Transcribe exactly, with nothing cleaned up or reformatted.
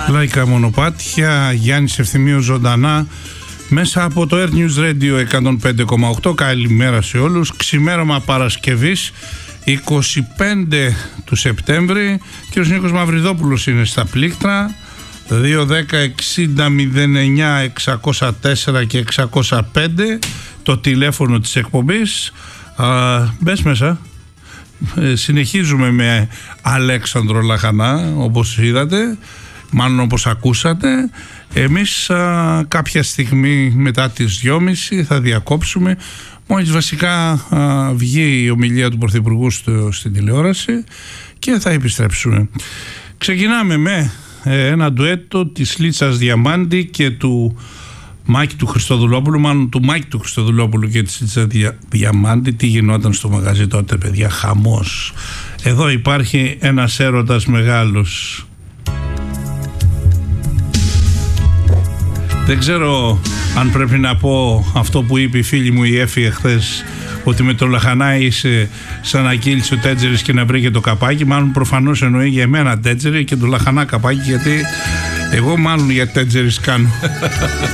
Λαϊκά μονοπάτια, Γιάννης Ευθυμίου ζωντανά μέσα από το Air News Radio εκατόν πέντε κόμμα οκτώ. Καλημέρα σε όλους. Ξημέρωμα Παρασκευής είκοσι πέντε του Σεπτέμβρη. Κύριος Νίκος Μαυριδόπουλος είναι στα πλήκτρα. Δύο δέκα εξήντα μηδέν εννιά εξακόσια τέσσερα και εξακόσια πέντε το τηλέφωνο της εκπομπής. Α, μπες μέσα. Ε, συνεχίζουμε με Αλέξανδρο Λαχανά, όπως είδατε, μάλλον όπως ακούσατε. Εμείς α, κάποια στιγμή μετά τις δυόμιση θα διακόψουμε, μόλις βασικά α, βγει η ομιλία του Πρωθυπουργού στο, στην τηλεόραση, και θα επιστρέψουμε. Ξεκινάμε με ε, ένα ντουέτο της Λίτσας Διαμάντη και του Μάκη του Χριστοδουλόπουλου, μάλλον του Μάκη του Χριστοδουλόπουλου και της Λίτσα Δια, Διαμάντη. Τι γινόταν στο μαγαζί τότε, παιδιά, χαμός. Εδώ υπάρχει ένας έρωτας μεγάλος. Δεν ξέρω αν πρέπει να πω αυτό που είπε η φίλη μου η Έφη εχθές, ότι με το Λαχανά είσαι σαν να κύλησε ο Τέτζερης και να βρήκε το καπάκι. Μάλλον προφανώς εννοεί για εμένα Τέτζερη και το Λαχανά καπάκι, γιατί εγώ μάλλον για Τέτζερης κάνω.